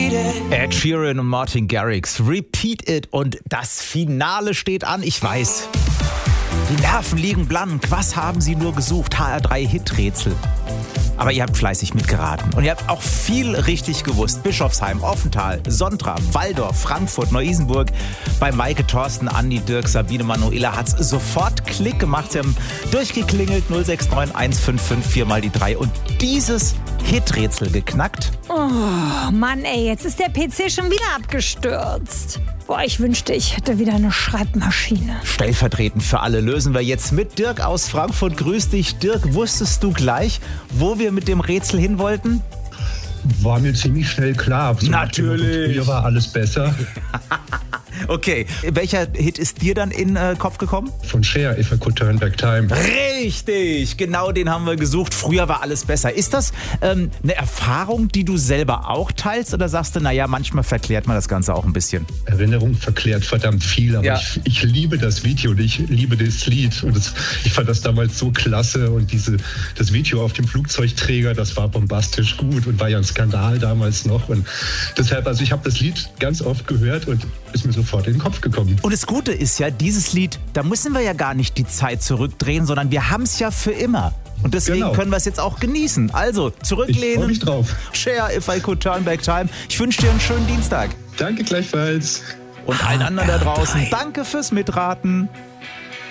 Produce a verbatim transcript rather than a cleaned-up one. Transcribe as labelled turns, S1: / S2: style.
S1: Ed Sheeran und Martin Garrix, Repeat It. Und das Finale steht an. Ich weiß, die Nerven liegen blank. Was haben Sie nur gesucht? H R drei Hiträtsel. Aber ihr habt fleißig mitgeraten. Und ihr habt auch viel richtig gewusst. Bischofsheim, Offenthal, Sontra, Walldorf, Frankfurt, Neu-Isenburg. Bei Maike, Thorsten, Andi, Dirk, Sabine, Manuela hat's sofort Klick gemacht. Sie haben durchgeklingelt. null sechs neun eins fünf fünf vier mal die drei. Und dieses Hiträtsel geknackt.
S2: Oh Mann, ey, jetzt ist der P C schon wieder abgestürzt. Boah, ich wünschte, ich hätte wieder eine Schreibmaschine.
S1: Stellvertretend für alle lösen wir jetzt mit Dirk aus Frankfurt. Grüß dich, Dirk. Wusstest du gleich, wo wir mit dem Rätsel hin wollten?
S3: War mir ziemlich schnell klar. So
S1: Natürlich.
S3: Früher war alles besser.
S1: Okay, welcher Hit ist dir dann in den äh, Kopf gekommen?
S3: Von Cher, If I Could Turn Back Time.
S1: Richtig, genau den haben wir gesucht. Früher war alles besser. Ist das ähm, eine Erfahrung, die du selber auch teilst? Oder sagst du, naja, manchmal verklärt man das Ganze auch ein bisschen?
S3: Erinnerung verklärt verdammt viel, aber
S1: Ja.
S3: ich, ich liebe das Video und ich liebe das Lied. Und das, ich fand das damals so klasse. Und diese, das Video auf dem Flugzeugträger, das war bombastisch gut und war ja ein Skandal damals noch. Und deshalb, also ich habe das Lied ganz oft gehört und ist mir sofort in den Kopf gekommen.
S1: Und das Gute ist ja, dieses Lied, da müssen wir ja gar nicht die Zeit zurückdrehen, sondern wir haben es ja für immer. Und deswegen
S3: Genau.
S1: können wir es jetzt auch genießen. Also,
S3: Ich freue
S1: zurücklehnen.
S3: mich drauf.
S1: Cher, If I Could Turn Back Time. Ich wünsche dir einen schönen Dienstag.
S3: Danke gleichfalls.
S1: Und allen anderen da draußen, danke fürs Mitraten.